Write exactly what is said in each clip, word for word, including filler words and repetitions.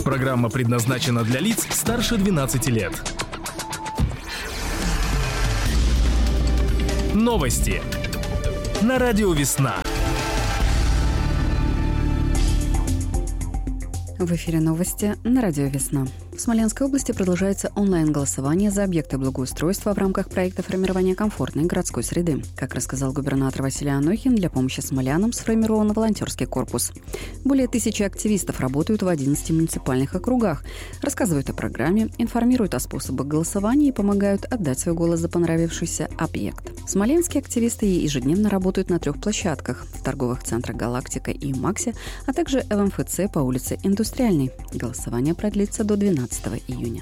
Программа предназначена для лиц старше двенадцати лет. Новости на радио «Весна». В эфире новости на радио «Весна». В Смоленской области продолжается онлайн-голосование за объекты благоустройства в рамках проекта формирования комфортной городской среды. Как рассказал губернатор Василий Анохин, для помощи смолянам сформирован волонтерский корпус. Более тысячи активистов работают в одиннадцати муниципальных округах, рассказывают о программе, информируют о способах голосования и помогают отдать свой голос за понравившийся объект. Смоленские активисты ежедневно работают на трех площадках – в торговых центрах «Галактика» и «Макси», а также в эм эф цэ по улице Индустриальной. Голосование продлится до двенадцатого июня.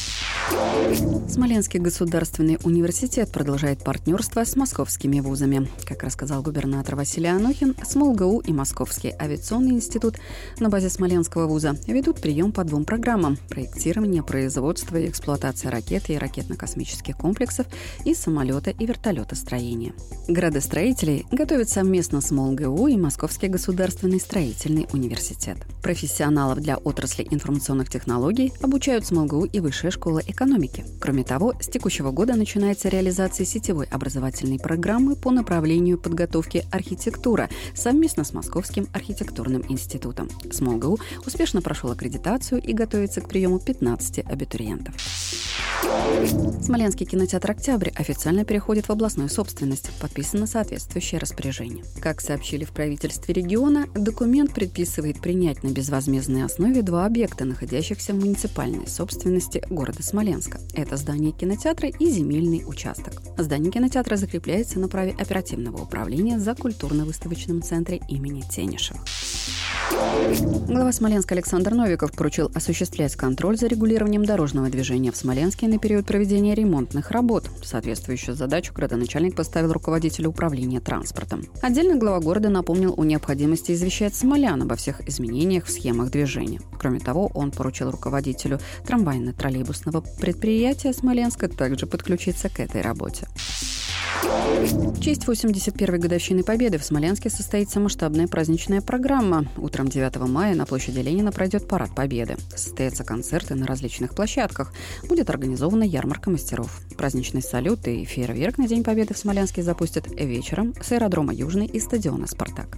Смоленский государственный университет продолжает партнерство с московскими вузами. Как рассказал губернатор Василий Анохин, СмолГУ и Московский авиационный институт на базе Смоленского вуза ведут прием по двум программам – проектирование, производство и эксплуатация ракет и ракетно-космических комплексов и самолета и вертолетостроения. Градостроителей готовят совместно СмолГУ и Московский государственный строительный университет. Профессионалов для отрасли информационных технологий обучают СмолГУ и Высшая школа экономики. экономики. Кроме того, с текущего года начинается реализация сетевой образовательной программы по направлению подготовки архитектура совместно с Московским архитектурным институтом. СмолГУ успешно прошел аккредитацию и готовится к приему пятнадцати абитуриентов. Смоленский кинотеатр «Октябрь» официально переходит в областную собственность. Подписано соответствующее распоряжение. Как сообщили в правительстве региона, документ предписывает принять на безвозмездной основе два объекта, находящихся в муниципальной собственности города Смоленска. Это здание кинотеатра и земельный участок. Здание кинотеатра закрепляется на праве оперативного управления за культурно-выставочным центре имени Тенишева. Глава Смоленска Александр Новиков поручил осуществлять контроль за регулированием дорожного движения в Смоленске на период проведения ремонтных работ. Соответствующую задачу градоначальник поставил руководителю управления транспортом. Отдельно глава города напомнил о необходимости извещать смолян обо всех изменениях в схемах движения. Кроме того, он поручил руководителю трамвайно-троллейбусного предприятия Смоленска также подключиться к этой работе. В честь восемьдесят первой годовщины Победы в Смоленске состоится масштабная праздничная программа. Утром девятого мая на площади Ленина пройдет парад Победы. Состоятся концерты на различных площадках. Будет организована ярмарка мастеров. Праздничный салют и фейерверк на День Победы в Смоленске запустят вечером с аэродрома Южный и стадиона «Спартак».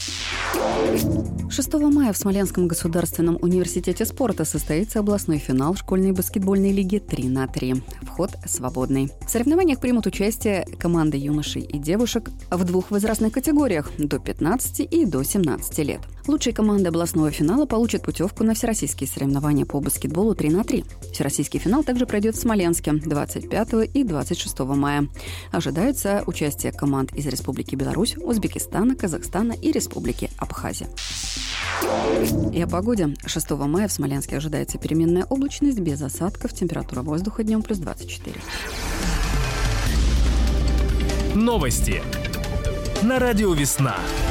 шестого мая в Смоленском государственном университете спорта состоится областной финал школьной баскетбольной лиги три на три. Вход свободный. В соревнованиях примут участие команды юношей и девушек в двух возрастных категориях – до пятнадцати и до семнадцати лет. Лучшие команды областного финала получат путевку на всероссийские соревнования по баскетболу три на три. Всероссийский финал также пройдет в Смоленске двадцать пятого и двадцать шестого мая. Ожидается участие команд из Республики Беларусь, Узбекистана, Казахстана и Республики Абхазия. И о погоде. шестого мая в Смоленске ожидается переменная облачность без осадков. Температура воздуха днем плюс двадцать четыре. Новости на радио «Весна».